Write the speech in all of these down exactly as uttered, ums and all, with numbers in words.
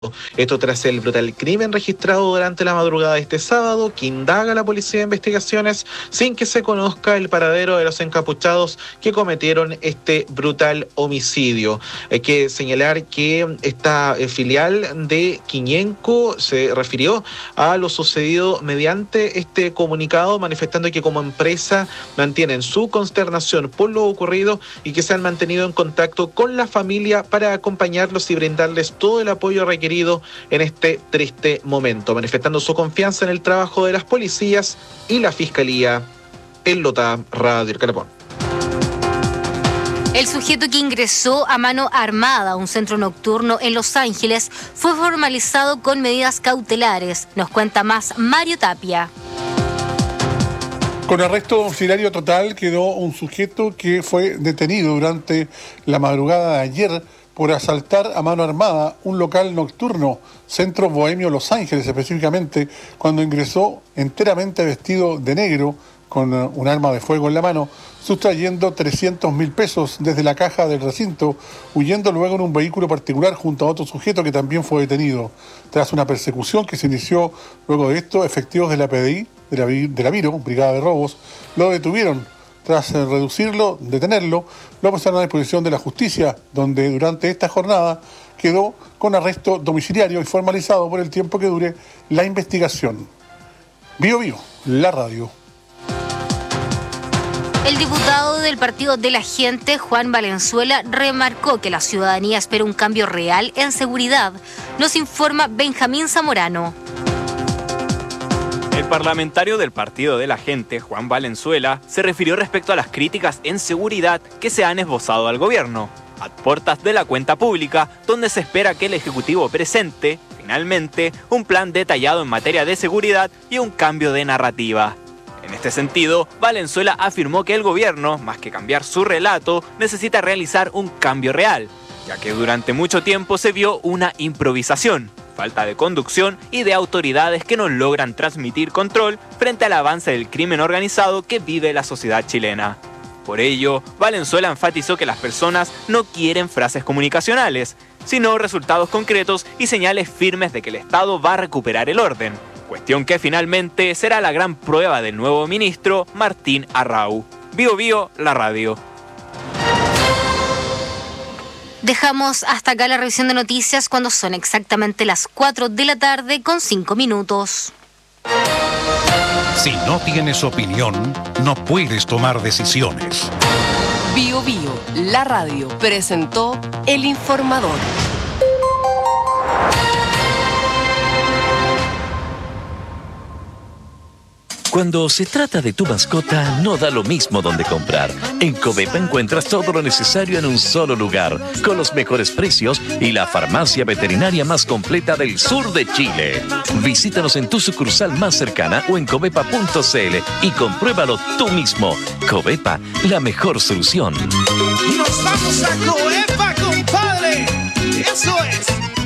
Esto tras el brutal crimen registrado durante la madrugada de este sábado, que indaga la Policía de Investigaciones sin que se conozca el paradero de los encapuchados que cometieron este brutal homicidio. Hay que señalar que esta filial de Quiñenco se refirió a lo sucedido mediante este comunicado, manifestando que como empresa mantienen su consternación por lo ocurrido y que se han mantenido en contacto con la familia para acompañarlos y brindarles todo el apoyo requerido en este triste momento, manifestando su confianza en el trabajo de las policías y la Fiscalía. En Lota, Radio El Calapón. El sujeto que ingresó a mano armada a un centro nocturno en Los Ángeles fue formalizado con medidas cautelares. Nos cuenta más Mario Tapia. Con arresto domiciliario total quedó un sujeto que fue detenido durante la madrugada de ayer por asaltar a mano armada un local nocturno, Centro Bohemio Los Ángeles específicamente, cuando ingresó enteramente vestido de negro, con un arma de fuego en la mano, sustrayendo trescientos mil pesos desde la caja del recinto, huyendo luego en un vehículo particular junto a otro sujeto que también fue detenido. Tras una persecución que se inició luego de esto, efectivos de la P D I, de la, de la Viro, Brigada de Robos, lo detuvieron. Tras reducirlo, detenerlo, lo pasaron a disposición de la justicia, donde durante esta jornada quedó con arresto domiciliario y formalizado por el tiempo que dure la investigación. Bio Bio, la radio. El diputado del Partido de la Gente, Juan Valenzuela, remarcó que la ciudadanía espera un cambio real en seguridad. Nos informa Benjamín Zamorano. El parlamentario del Partido de la Gente, Juan Valenzuela, se refirió respecto a las críticas en seguridad que se han esbozado al gobierno, a puertas de la cuenta pública, donde se espera que el Ejecutivo presente, finalmente, un plan detallado en materia de seguridad y un cambio de narrativa. En este sentido, Valenzuela afirmó que el gobierno, más que cambiar su relato, necesita realizar un cambio real, ya que durante mucho tiempo se vio una improvisación, falta de conducción y de autoridades que no logran transmitir control frente al avance del crimen organizado que vive la sociedad chilena. Por ello, Valenzuela enfatizó que las personas no quieren frases comunicacionales, sino resultados concretos y señales firmes de que el Estado va a recuperar el orden, cuestión que finalmente será la gran prueba del nuevo ministro Martín Arrau. Bio Bio, la radio. Dejamos hasta acá la revisión de noticias cuando son exactamente las cuatro de la tarde con cinco minutos. Si no tienes opinión, no puedes tomar decisiones. Bio Bio, la radio, presentó El Informador. Cuando se trata de tu mascota, no da lo mismo donde comprar. En Covepa encuentras todo lo necesario en un solo lugar, con los mejores precios y la farmacia veterinaria más completa del sur de Chile. Visítanos en tu sucursal más cercana o en covepa punto cl y compruébalo tú mismo. Covepa, la mejor solución. ¡Nos vamos a Covepa, compadre! ¡Eso es!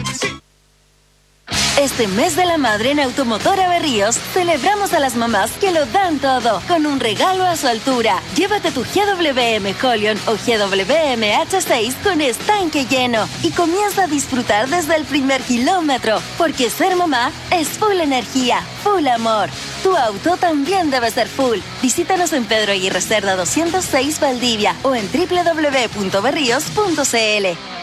Este mes de la madre en Automotora Berríos celebramos a las mamás que lo dan todo con un regalo a su altura. Llévate tu G W M Holion o G W M H seis con estanque lleno y comienza a disfrutar desde el primer kilómetro, porque ser mamá es full energía, full amor. Tu auto también debe ser full. Visítanos en Pedro Aguirre Cerda doscientos seis Valdivia o en doble u doble u doble u punto berríos punto cl.